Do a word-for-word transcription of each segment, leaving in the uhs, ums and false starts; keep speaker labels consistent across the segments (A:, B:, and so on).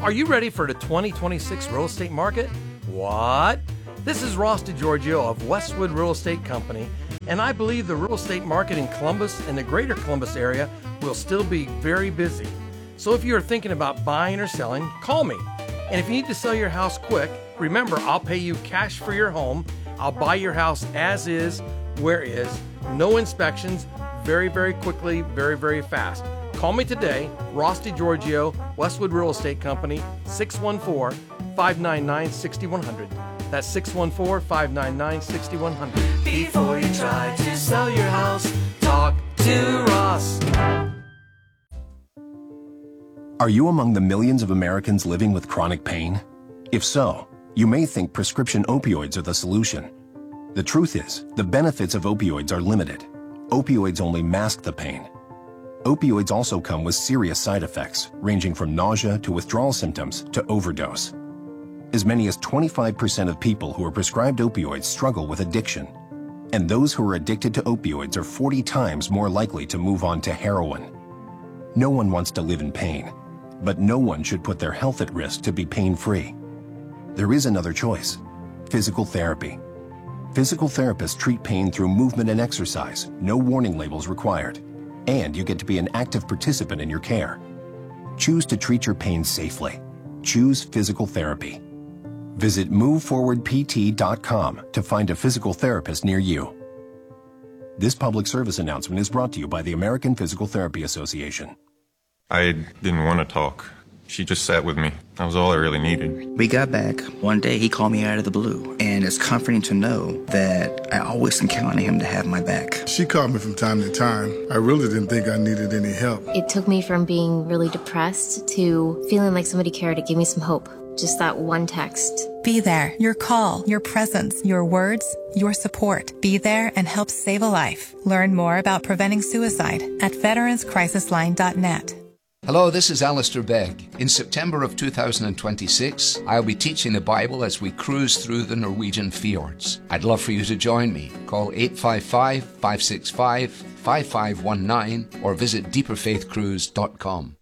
A: Are you ready for the twenty twenty-six real estate market? What? This is Ross DiGiorgio of Westwood Real Estate Company, and I believe the real estate market in Columbus and the greater Columbus area will still be very busy. So if you are thinking about buying or selling, call me. And if you need to sell your house quick, remember, I'll pay you cash for your home. I'll buy your house as is, where is, no inspections, very, very quickly, very, very fast. Call me today, Ross DiGiorgio, Westwood Real Estate Company, six one four, five nine nine, six one zero zero. That's six one four, five nine nine, six one zero zero. Before you try to sell your house, talk to Ross.
B: Are you among the millions of Americans living with chronic pain? If so, you may think prescription opioids are the solution. The truth is, the benefits of opioids are limited. Opioids only mask the pain. Opioids also come with serious side effects, ranging from nausea to withdrawal symptoms to overdose. As many as twenty-five percent of people who are prescribed opioids struggle with addiction. And those who are addicted to opioids are forty times more likely to move on to heroin. No one wants to live in pain, but no one should put their health at risk to be pain-free. There is another choice: physical therapy. Physical therapists treat pain through movement and exercise, no warning labels required. And you get to be an active participant in your care. Choose to treat your pain safely. Choose physical therapy. Visit move forward p t dot com to find a physical therapist near you. This public service announcement is brought to you by the American Physical Therapy Association.
C: I didn't want to talk. She just sat with me. That was all I really needed.
D: We got back. One day he called me out of the blue, and it's comforting to know that I always can count on him to have my back.
E: She called me from time to time. I really didn't think I needed any help.
F: It took me from being really depressed to feeling like somebody cared. It gave me some hope. Just that one text.
G: Be there. Your call, your presence, your words, your support. Be there and help save a life. Learn more about preventing suicide at veterans crisis line dot net.
H: Hello, this is Alistair Begg. In September of two thousand twenty-six, I'll be teaching the Bible as we cruise through the Norwegian fjords. I'd love for you to join me. Call eight five five, five six five, five five one nine or visit deeper faith cruise dot com.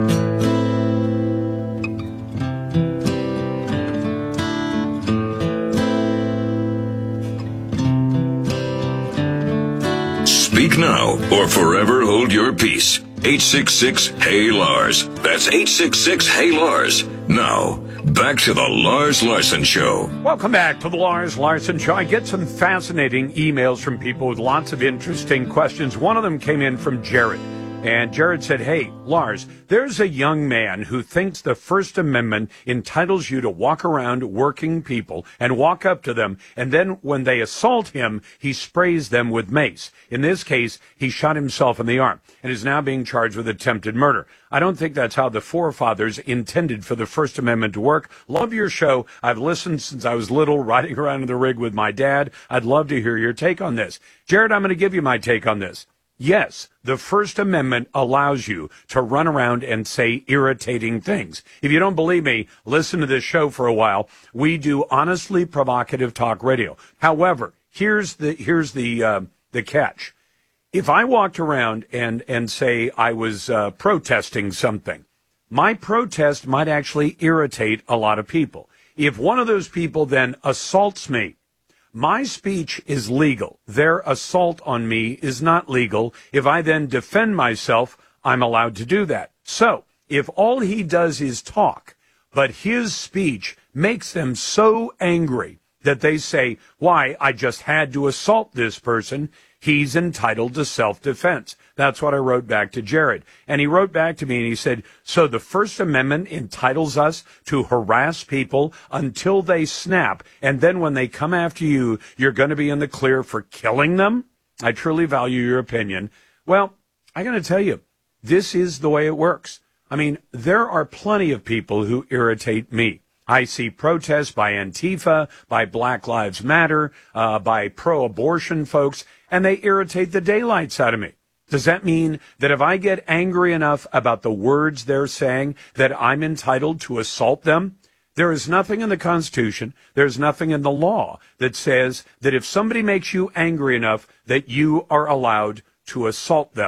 I: Speak now or forever hold your peace. eight six six, Hey Lars. That's eight six six, Hey Lars. Now, back to the Lars Larson Show.
J: Welcome back to the Lars Larson Show. I get some fascinating emails from people with lots of interesting questions. One of them came in from Jared. And Jared said, hey, Lars, there's a young man who thinks the First Amendment entitles you to walk around working people and walk up to them, and then when they assault him, he sprays them with mace. In this case, he shot himself in the arm and is now being charged with attempted murder. I don't think that's how the forefathers intended for the First Amendment to work. Love your show. I've listened since I was little, riding around in the rig with my dad. I'd love to hear your take on this. Jared, I'm going to give you my take on this. Yes, the First Amendment allows you to run around and say irritating things. If you don't believe me, listen to this show for a while. We do honestly provocative talk radio. However, here's the here's the uh, the catch. If I walked around and and say I was uh, protesting something, my protest might actually irritate a lot of people. If one of those people then assaults me, my speech is legal. Their assault on me is not legal. If I then defend myself, I'm allowed to do that. So, if all he does is talk, but his speech makes them so angry that they say, why, I just had to assault this person, he's entitled to self-defense. That's what I wrote back to Jared. And he wrote back to me and he said, so the First Amendment entitles us to harass people until they snap, and then when they come after you, you're going to be in the clear for killing them? I truly value your opinion. Well, I got to tell you, this is the way it works. I mean, there are plenty of people who irritate me. I see protests by Antifa, by Black Lives Matter, uh, by pro-abortion folks, and they irritate the daylights out of me. Does that mean that if I get angry enough about the words they're saying that I'm entitled to assault them? There is nothing in the Constitution, there's nothing in the law that says that if somebody makes you angry enough that you are allowed to assault them.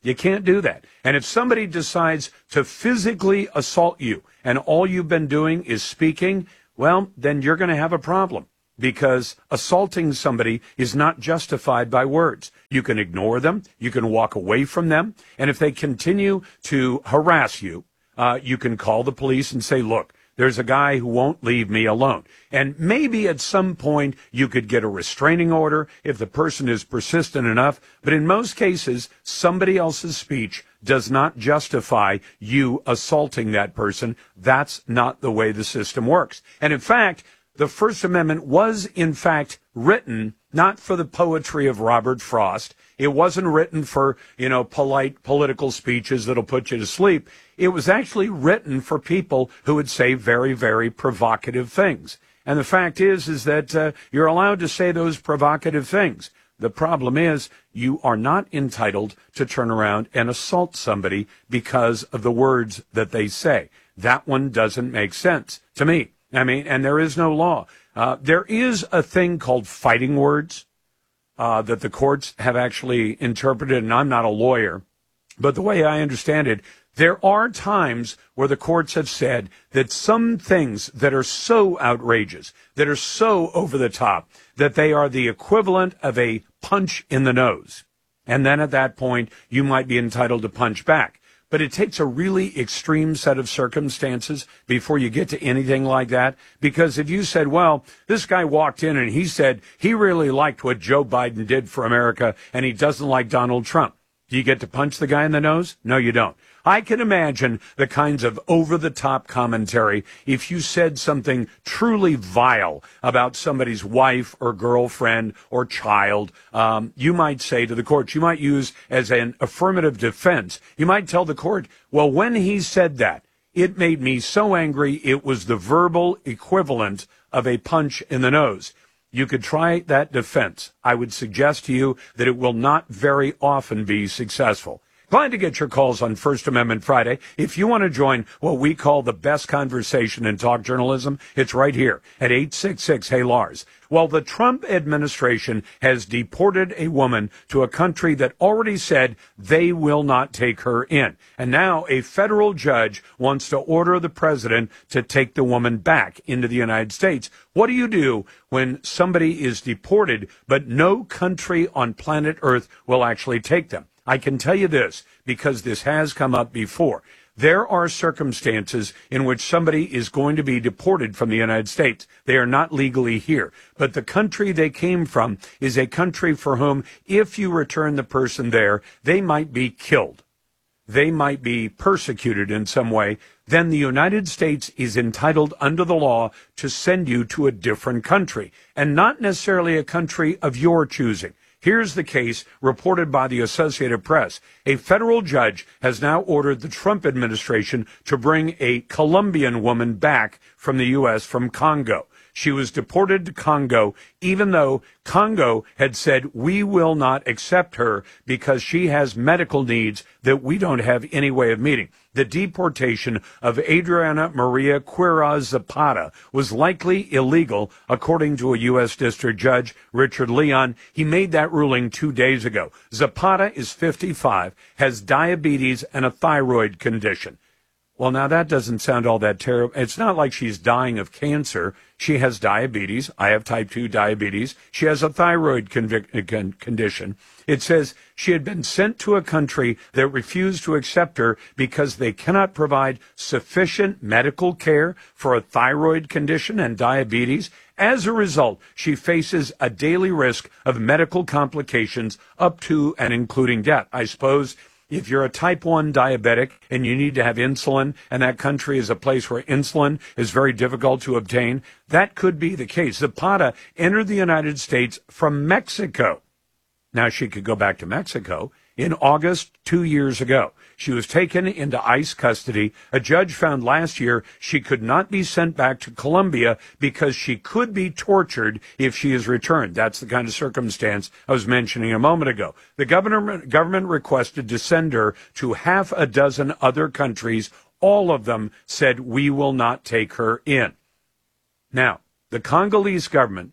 J: You can't do that. And if somebody decides to physically assault you and all you've been doing is speaking, well, then you're going to have a problem, because assaulting somebody is not justified by words. You can ignore them. You can walk away from them. And if they continue to harass you, uh, you can call the police and say, look, there's a guy who won't leave me alone. And maybe at some point you could get a restraining order if the person is persistent enough. But in most cases, somebody else's speech does not justify you assaulting that person. That's not the way the system works. And in fact, the First Amendment was, in fact, written not for the poetry of Robert Frost. It wasn't written for, you know, polite political speeches that'll put you to sleep. It was actually written for people who would say very, very provocative things. And the fact is, is that uh, you're allowed to say those provocative things. The problem is you are not entitled to turn around and assault somebody because of the words that they say. That one doesn't make sense to me. I mean, and there is no law. Uh, there is a thing called fighting words uh, that the courts have actually interpreted, and I'm not a lawyer, but the way I understand it, there are times where the courts have said that some things that are so outrageous, that are so over the top, that they are the equivalent of a punch in the nose. And then at that point, you might be entitled to punch back. But it takes a really extreme set of circumstances before you get to anything like that. Because if you said, well, this guy walked in and he said he really liked what Joe Biden did for America and he doesn't like Donald Trump, do you get to punch the guy in the nose? No, you don't. I can imagine the kinds of over-the-top commentary if you said something truly vile about somebody's wife or girlfriend or child. Um, you might say to the court, you might use as an affirmative defense, you might tell the court, well, when he said that, it made me so angry it was the verbal equivalent of a punch in the nose. You could try that defense. I would suggest to you that it will not very often be successful. Glad to get your calls on First Amendment Friday. If you want to join what we call the best conversation in talk journalism, it's right here at eight six six, hey Lars. Well, the Trump administration has deported a woman to a country that already said they will not take her in. And now a federal judge wants to order the president to take the woman back into the United States. What do you do when somebody is deported, but no country on planet Earth will actually take them? I can tell you this, because this has come up before. There are circumstances in which somebody is going to be deported from the United States. They are not legally here. But the country they came from is a country for whom, if you return the person there, they might be killed. They might be persecuted in some way. Then the United States is entitled under the law to send you to a different country, and not necessarily a country of your choosing. Here's the case reported by the Associated Press. A federal judge has now ordered the Trump administration to bring a Colombian woman back from the U S from Congo. She was deported to Congo, even though Congo had said, we will not accept her because she has medical needs that we don't have any way of meeting. The deportation of Adriana Maria Quiroz Zapata was likely illegal, according to a U S District Judge, Richard Leon. He made that ruling two days ago. Zapata is fifty-five, has diabetes and a thyroid condition. Well, now that doesn't sound all that terrible. It's not like she's dying of cancer. She has diabetes. I have type two diabetes. She has a thyroid convic- con- condition. It says she had been sent to a country that refused to accept her because they cannot provide sufficient medical care for a thyroid condition and diabetes. As a result, she faces a daily risk of medical complications up to and including death. I suppose if you're a type one diabetic and you need to have insulin, and that country is a place where insulin is very difficult to obtain, that could be the case. Zapata entered the United States from Mexico. Now, she could go back to Mexico in August two years ago. She was taken into ICE custody. A judge found last year she could not be sent back to Colombia because she could be tortured if she is returned. That's the kind of circumstance I was mentioning a moment ago. The government, government requested to send her to half a dozen other countries. All of them said, we will not take her in. Now, the Congolese government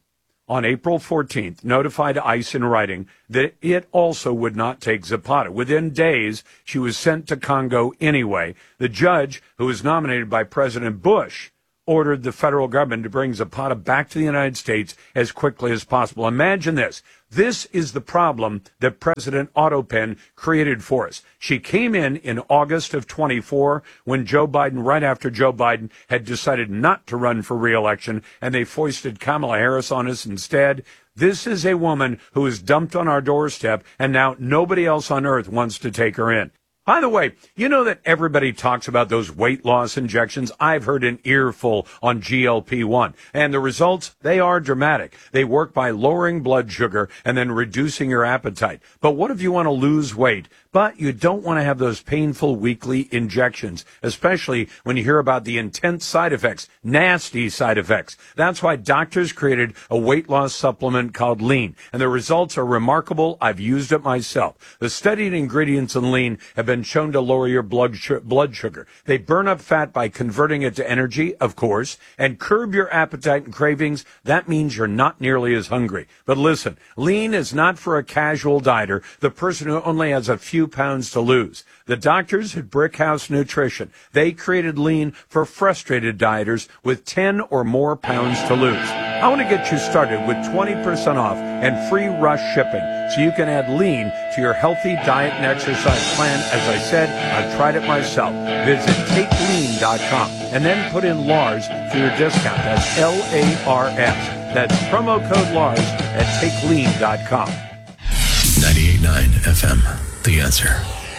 J: on April fourteenth, notified ICE in writing that it also would not take Zapata. Within days, she was sent to Congo anyway. The judge, who was nominated by President Bush, ordered the federal government to bring Zapata back to the United States as quickly as possible. Imagine this. This is the problem that President Otto Penn created for us. She came in in August of twenty-four when Joe Biden, right after Joe Biden had decided not to run for re-election, and they foisted Kamala Harris on us instead. This is a woman who is dumped on our doorstep, and now nobody else on earth wants to take her in. By the way, you know that everybody talks about those weight loss injections? I've heard an earful on G L P one. And the results, they are dramatic. They work by lowering blood sugar and then reducing your appetite. But what if you want to lose weight, but you don't want to have those painful weekly injections, especially when you hear about the intense side effects, nasty side effects? That's why doctors created a weight loss supplement called Lean. And the results are remarkable. I've used it myself. The studied ingredients in Lean have been shown to lower your blood blood sugar. They burn up fat by converting it to energy, of course, and curb your appetite and cravings. That means you're not nearly as hungry. But listen, Lean is not for a casual dieter, the person who only has a few pounds to lose. The doctors at Brickhouse Nutrition, they created Lean for frustrated dieters with ten or more pounds to lose. I want to get you started with twenty percent off and free rush shipping so you can add Lean to your healthy diet and exercise plan. As I said, I've tried it myself. Visit take lean dot com and then put in Lars for your discount. That's L A R S. That's promo code Lars at take lean dot com.
K: ninety-eight point nine F M, The Answer.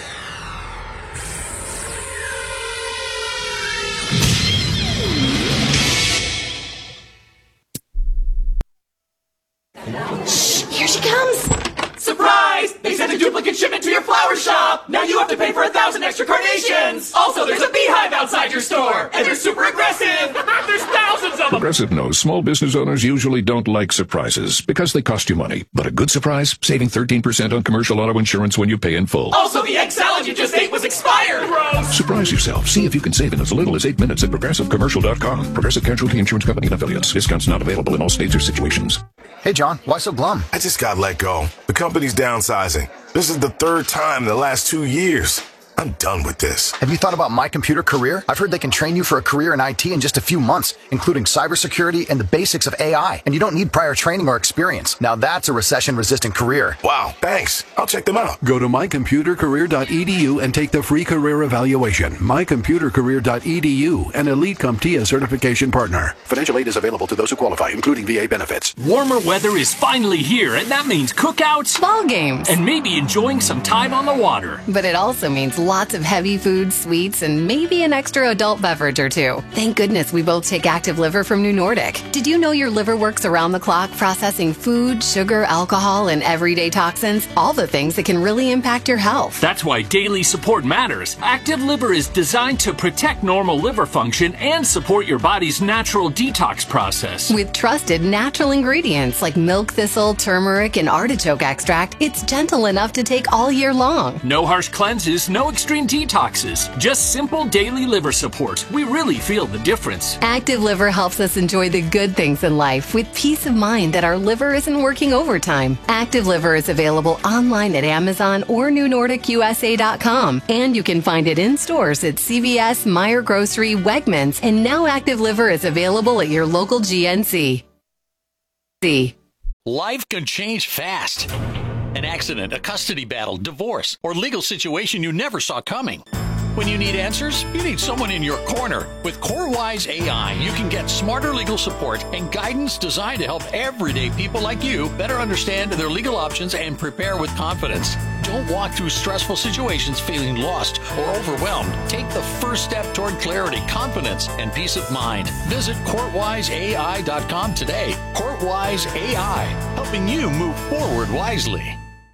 L: Shh, here she comes. Surprise! They sent a duplicate shipment to your flower shop. Now you have to pay for a thousand extra carnations. Also, there's a beehive outside your store, and they're super aggressive. There's thousands of them.
M: Progressive knows small business owners usually don't like surprises because they cost you money. But a good surprise, saving thirteen percent on commercial auto insurance when you pay in full.
L: Also, the egg salad you just ate was expired. Gross.
M: Surprise yourself. See if you can save in as little as eight minutes at progressive commercial dot com. Progressive Casualty Insurance Company and affiliates. Discounts not available in all states or situations.
N: Hey, John, why so glum?
O: I just got let go. The company's downsizing. This is the third time in the last two years. I'm done with this.
N: Have you thought about My Computer Career? I've heard they can train you for a career in I T in just a few months, including cybersecurity and the basics of A I. And you don't need prior training or experience. Now that's a recession-resistant career.
O: Wow, thanks. I'll check them out.
P: Go to my computer career dot e d u and take the free career evaluation. my computer career dot e d u, an Elite CompTIA certification partner. Financial aid is available to those who qualify, including V A benefits.
Q: Warmer weather is finally here, and that means cookouts,
R: ball games,
Q: and maybe enjoying some time on the water.
R: But it also means lots of heavy food, sweets, and maybe an extra adult beverage or two. Thank goodness we both take Active Liver from New Nordic. Did you know your liver works around the clock processing food, sugar, alcohol, and everyday toxins? All the things that can really impact your health.
Q: That's why daily support matters. Active Liver is designed to protect normal liver function and support your body's natural detox process.
R: With trusted natural ingredients like milk thistle, turmeric, and artichoke extract, it's gentle enough to take all year long.
Q: No harsh cleanses, no extreme detoxes, just simple daily liver support. We really feel the difference.
R: Active Liver helps us enjoy the good things in life with peace of mind that our liver isn't working overtime. Active Liver is available online at Amazon or new nordic u s a dot com, and you can find it in stores at C V S, Meijer Grocery, Wegmans, and now Active Liver is available at your local G N C.
S: Life can change fast. An accident, a custody battle, divorce, or legal situation you never saw coming. When you need answers, you need someone in your corner. With CoreWise A I, you can get smarter legal support and guidance designed to help everyday people like you better understand their legal options and prepare with confidence. Don't walk through stressful situations feeling lost or overwhelmed. Take the first step toward clarity, confidence, and peace of mind. Visit court wise a i dot com today. CourtWise A I, helping you move forward wisely.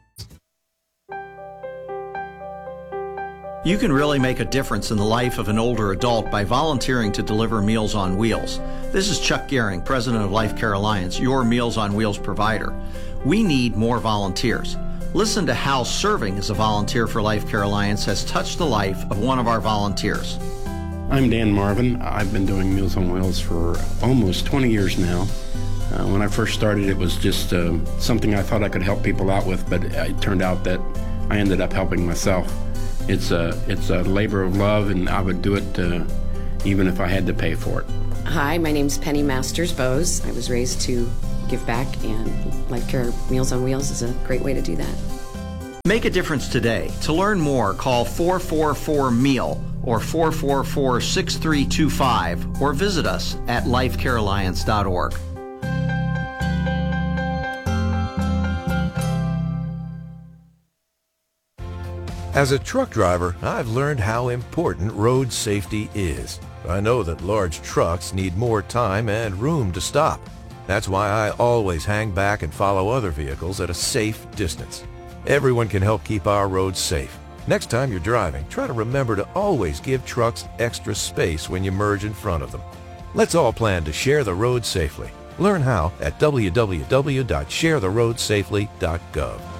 T: You can really make a difference in the life of an older adult by volunteering to deliver Meals on Wheels. This is Chuck Gehring, president of Life Care Alliance, your Meals on Wheels provider. We need more volunteers. Listen to how serving as a volunteer for Life Care Alliance has touched the life of one of our volunteers.
U: I'm Dan Marvin. I've been doing Meals on Wheels for almost twenty years now. Uh, when I first started, it was just uh, something I thought I could help people out with, but it turned out that I ended up helping myself. It's a, it's a labor of love, and I would do it uh, even if I had to pay for it.
V: Hi, my name's Penny Masters Bose. I was raised to give back, and Life Care Meals on Wheels is a great way to do that.
T: Make a difference today. To learn more, call four four four M E A L or four four four, six three two five or visit us at life care alliance dot org.
W: As a truck driver, I've learned how important road safety is. I know that large trucks need more time and room to stop. That's why I always hang back and follow other vehicles at a safe distance. Everyone can help keep our roads safe. Next time you're driving, try to remember to always give trucks extra space when you merge in front of them. Let's all plan to share the road safely. Learn how at w w w dot share the road safely dot gov.